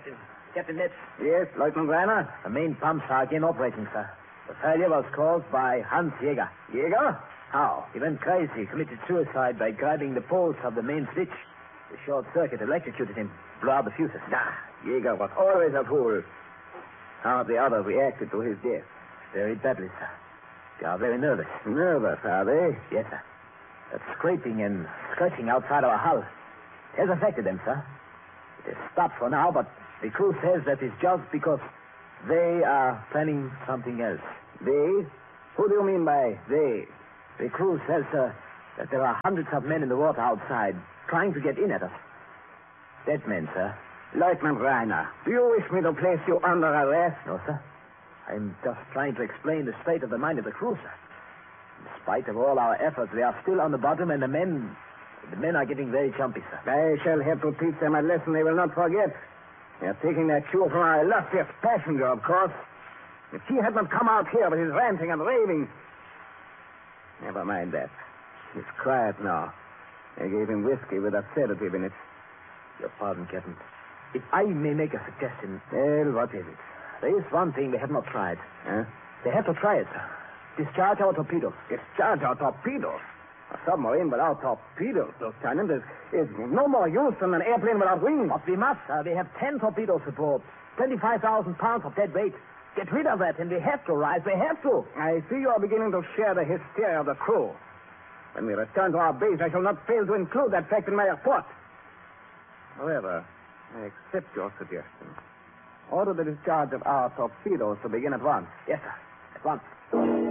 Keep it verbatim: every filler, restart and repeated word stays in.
Captain. Captain Nitz. Yes, Lieutenant Reiner? The main pumps are again operating, sir. The failure was caused by Hans Jäger. Jäger? How? He went crazy, committed suicide by grabbing the poles of the main switch. The short circuit electrocuted him, blew out the fuses. Nah, Jäger was always a fool. How have the others reacted to his death? Very badly, sir. They are very nervous. Nervous, are they? Yes, sir. That scraping and scratching outside our hull has affected them, sir. It has stopped for now, but the crew says that it's just because they are planning something else. They? Who do you mean by they? The crew says, sir, that there are hundreds of men in the water outside trying to get in at us. Dead men, sir. Lieutenant Reiner, do you wish me to place you under arrest? No, sir. I'm just trying to explain the state of the mind of the crew, sir. In spite of all our efforts, they are still on the bottom, and the men... The men are getting very jumpy, sir. I shall have to teach them a lesson they will not forget. They are taking their cue from our illustrious passenger, of course. If he had not come out here with his ranting and raving... Never mind that. He's quiet now. I gave him whiskey with a sedative in it. Your pardon, Captain. If I may make a suggestion... Well, what is it? There is one thing they have not tried. Huh? They have to try it, sir. Discharge our torpedoes. Discharge our torpedoes? A submarine without torpedoes, Lieutenant, is, is no more use than an airplane without wings. But we must, sir. We have ten torpedoes aboard. twenty-five thousand pounds of dead weight. Get rid of that, and we have to rise. We have to. I see you are beginning to share the hysteria of the crew. When we return to our base, I shall not fail to include that fact in my report. However, I accept your suggestion. Order the discharge of our torpedoes to begin at once. Yes, sir. At once.